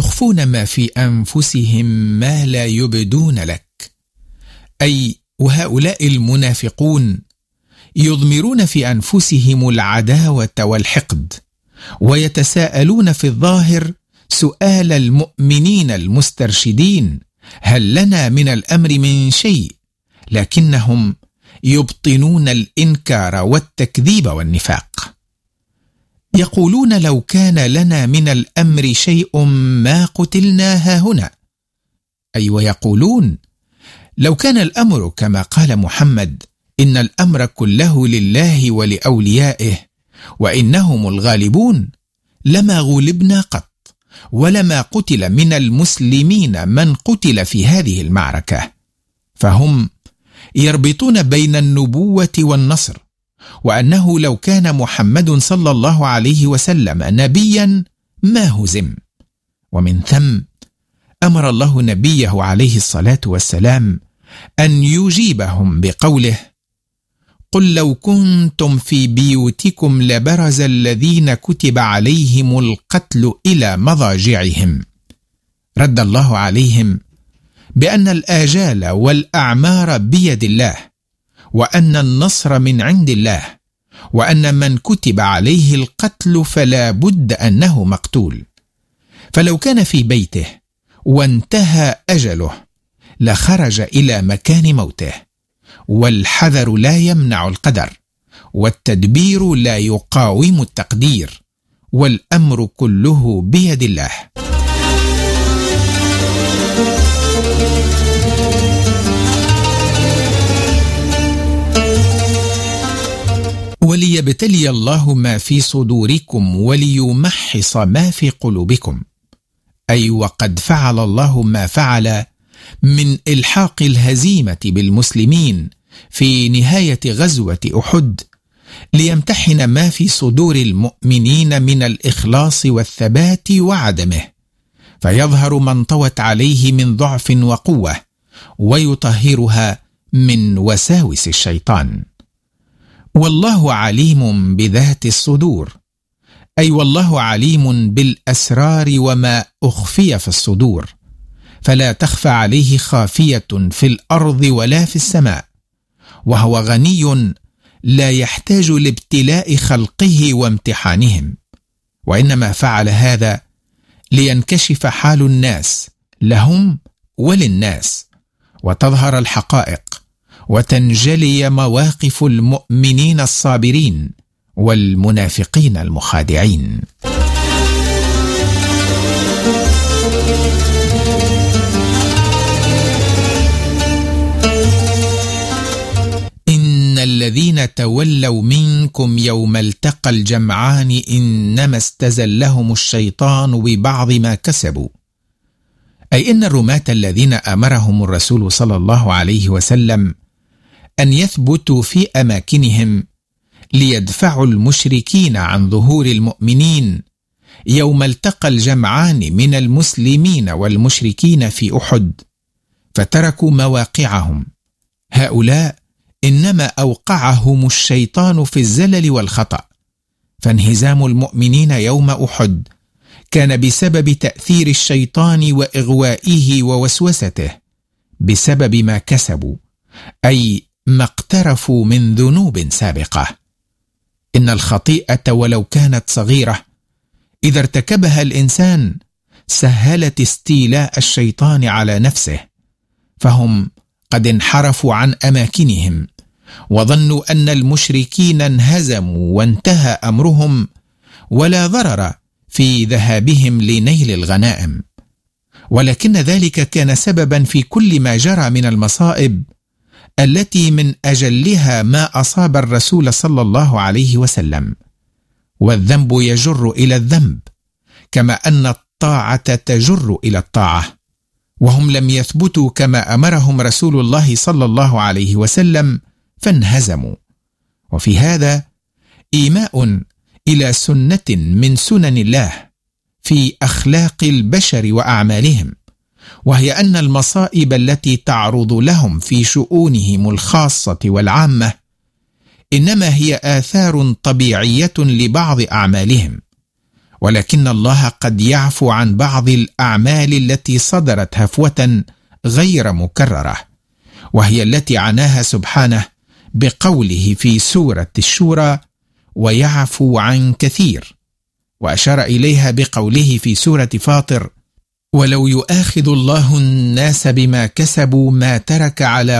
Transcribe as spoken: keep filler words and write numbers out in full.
ويخفون ما في أنفسهم ما لا يبدون لك. أي وهؤلاء المنافقون يضمرون في أنفسهم العداوة والحقد، ويتساءلون في الظاهر سؤال المؤمنين المسترشدين: هل لنا من الأمر من شيء؟ لكنهم يبطنون الإنكار والتكذيب والنفاق. يقولون: لو كان لنا من الأمر شيء ما قتلنا هاهنا. أي ويقولون: لو كان الأمر كما قال محمد: إن الأمر كله لله ولأوليائه وإنهم الغالبون، لما غلبنا قط، ولما قتل من المسلمين من قتل في هذه المعركة. فهم يربطون بين النبوة والنصر، وأنه لو كان محمد صلى الله عليه وسلم نبيا ما هزم. ومن ثم أمر الله نبيه عليه الصلاة والسلام أن يجيبهم بقوله: قل لو كنتم في بيوتكم لبرز الذين كتب عليهم القتل إلى مضاجعهم. رد الله عليهم بأن الآجال والأعمار بيد الله، وأن النصر من عند الله، وأن من كتب عليه القتل فلا بد أنه مقتول. فلو كان في بيته وانتهى أجله لخرج إلى مكان موته، والحذر لا يمنع القدر، والتدبير لا يقاوم التقدير، والأمر كله بيد الله. وليبتلي الله ما في صدوركم وليمحص ما في قلوبكم. أي وقد فعل الله ما فعل من إلحاق الهزيمة بالمسلمين في نهاية غزوة أحد، ليمتحن ما في صدور المؤمنين من الإخلاص والثبات وعدمه، فيظهر ما انطوت عليه من ضعف وقوة، ويطهرها من وساوس الشيطان. والله عليم بذات الصدور. أي والله عليم بالأسرار وما أخفي في الصدور، فلا تخفى عليه خافية في الأرض ولا في السماء، وهو غني لا يحتاج لابتلاء خلقه وامتحانهم، وإنما فعل هذا لينكشف حال الناس لهم وللناس، وتظهر الحقائق، وتنجلي مواقف المؤمنين الصابرين والمنافقين المخادعين. إن الذين تولوا منكم يوم التقى الجمعان إنما استزلهم الشيطان ببعض ما كسبوا. أي إن الرماة الذين أمرهم الرسول صلى الله عليه وسلم أن يثبتوا في أماكنهم ليدفعوا المشركين عن ظهور المؤمنين يوم التقى الجمعان من المسلمين والمشركين في أحد، فتركوا مواقعهم. هؤلاء إنما أوقعهم الشيطان في الزلل والخطأ، فانهزام المؤمنين يوم أحد كان بسبب تأثير الشيطان وإغوائه ووسوسته، بسبب ما كسبوا، أي ما اقترفوا من ذنوب سابقة. إن الخطيئة ولو كانت صغيرة إذا ارتكبها الإنسان سهلت استيلاء الشيطان على نفسه، فهم قد انحرفوا عن أماكنهم وظنوا أن المشركين انهزموا وانتهى أمرهم، ولا ضرر في ذهابهم لنيل الغنائم، ولكن ذلك كان سببا في كل ما جرى من المصائب التي من أجلها ما أصاب الرسول صلى الله عليه وسلم. والذنب يجر إلى الذنب، كما أن الطاعة تجر إلى الطاعة، وهم لم يثبتوا كما أمرهم رسول الله صلى الله عليه وسلم فانهزموا. وفي هذا إيماء إلى سنة من سنن الله في أخلاق البشر وأعمالهم، وهي أن المصائب التي تعرض لهم في شؤونهم الخاصة والعامة إنما هي آثار طبيعية لبعض أعمالهم، ولكن الله قد يعفو عن بعض الأعمال التي صدرت هفوة غير مكررة، وهي التي عناها سبحانه بقوله في سورة الشورى: ويعفو عن كثير، وأشار إليها بقوله في سورة فاطر: ولو يؤاخذ الله الناس بما كسبوا ما ترك على